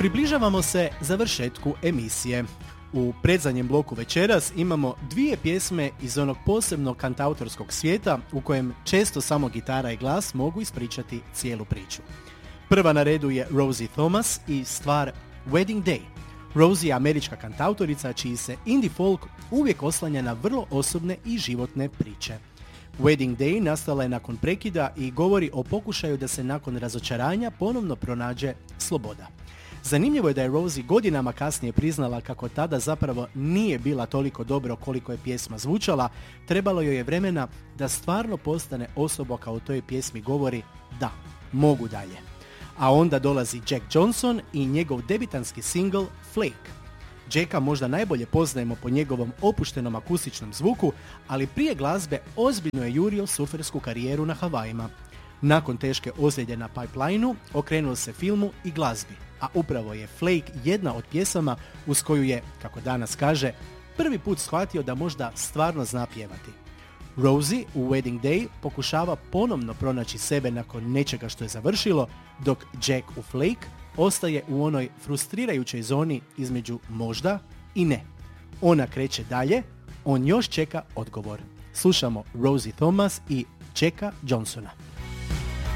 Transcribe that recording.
Približavamo se završetku emisije. U predzadnjem bloku večeras imamo dvije pjesme iz onog posebnog kantautorskog svijeta u kojem često samo gitara i glas mogu ispričati cijelu priču. Prva na redu je Rosie Thomas i stvar Wedding Day. Rosie je američka kantautorica čiji se indie folk uvijek oslanja na vrlo osobne i životne priče. Wedding Day nastala je nakon prekida i govori o pokušaju da se nakon razočaranja ponovno pronađe sloboda. Zanimljivo je da je Rosie godinama kasnije priznala kako tada zapravo nije bila toliko dobro koliko je pjesma zvučala, trebalo joj je vremena da stvarno postane osoba kao u toj pjesmi govori da, mogu dalje. A onda dolazi Jack Johnson i njegov debitanski singl Flake. Jacka možda najbolje poznajemo po njegovom opuštenom akustičnom zvuku, ali prije glazbe ozbiljno je jurio surfersku karijeru na Havajima. Nakon teške ozljede na pipelineu okrenuo se filmu i glazbi, a upravo je Flake jedna od pjesama uz koju je, kako danas kaže, prvi put shvatio da možda stvarno zna pjevati. Rosie u Wedding Day pokušava ponovno pronaći sebe nakon nečega što je završilo, dok Jack u Flake ostaje u onoj frustrirajućoj zoni između možda i ne. Ona kreće dalje, on još čeka odgovor. Slušamo Rosie Thomas i Jacka Johnsona.